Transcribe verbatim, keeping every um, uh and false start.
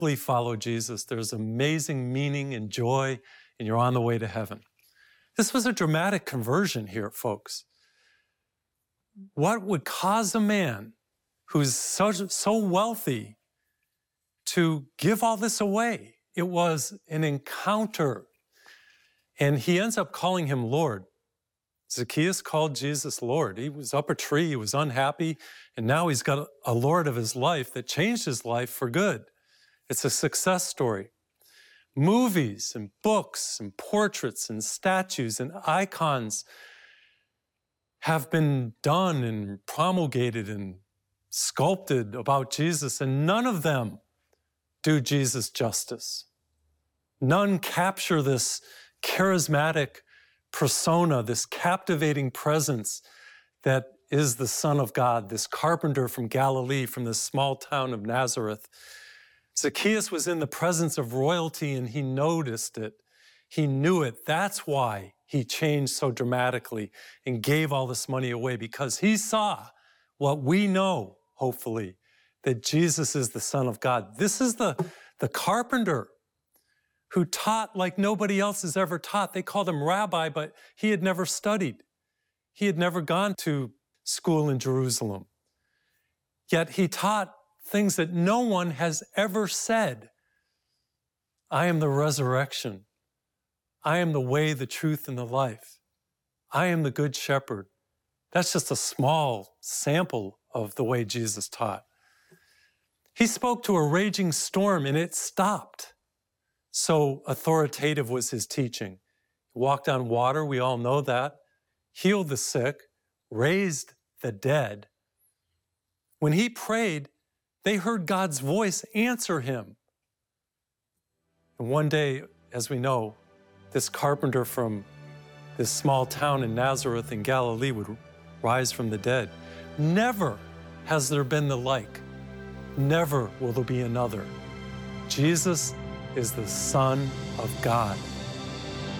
Follow Jesus. There's amazing meaning and joy, and you're on the way to heaven. This was a dramatic conversion here, folks. What would cause a man who's so, so wealthy to give all this away? It was an encounter. And he ends up calling him Lord. Zacchaeus called Jesus Lord. He was up a tree, he was unhappy, and now he's got a Lord of his life that changed his life for good. It's a success story. Movies and books and portraits and statues and icons have been done and promulgated and sculpted about Jesus, and none of them do Jesus justice. None capture this charismatic persona, this captivating presence that is the Son of God, this carpenter from Galilee, from the small town of Nazareth. Zacchaeus was in the presence of royalty and he noticed it. He knew it. That's why he changed so dramatically and gave all this money away, because he saw what we know, hopefully, that Jesus is the Son of God. This is the, the carpenter who taught like nobody else has ever taught. They called him rabbi, but he had never studied. He had never gone to school in Jerusalem. Yet he taught things that no one has ever said. I am the resurrection. I am the way, the truth, and the life. I am the good shepherd. That's just a small sample of the way Jesus taught. He spoke to a raging storm and it stopped. So authoritative was his teaching. He walked on water, we all know that, healed the sick, raised the dead. When he prayed, they heard God's voice answer him. And one day, as we know, this carpenter from this small town in Nazareth in Galilee would rise from the dead. Never has there been the like. Never will there be another. Jesus is the Son of God.